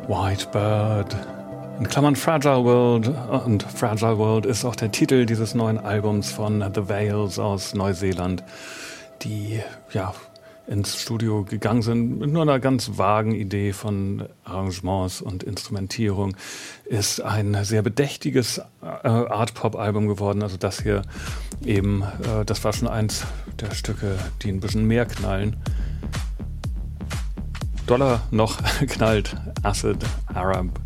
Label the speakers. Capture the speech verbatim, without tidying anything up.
Speaker 1: White Bird, in Klammern Fragile World, und Fragile World ist auch der Titel dieses neuen Albums von The Veils aus Neuseeland, die ja ins Studio gegangen sind mit nur einer ganz vagen Idee von Arrangements und Instrumentierung. Ist ein sehr bedächtiges äh, Art-Pop-Album geworden. Also das hier eben, äh, das war schon eins der Stücke, die ein bisschen mehr knallen. Dollar noch knallt Acid Arab.